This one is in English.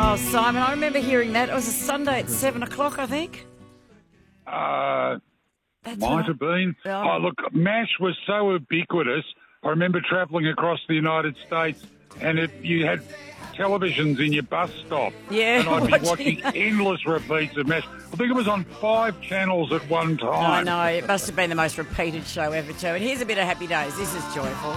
Oh, Simon, I remember hearing that. It was a Sunday at 7 o'clock, I think. That's Might have been. Yeah. Oh, look, MASH was so ubiquitous. I remember travelling across the United States and you had televisions in your bus stop. Yeah, And I'd be watching endless repeats of MASH. I think it was on 5 channels at one time. I know. It must have been the most repeated show ever, too. And here's a bit of Happy Days. This is joyful.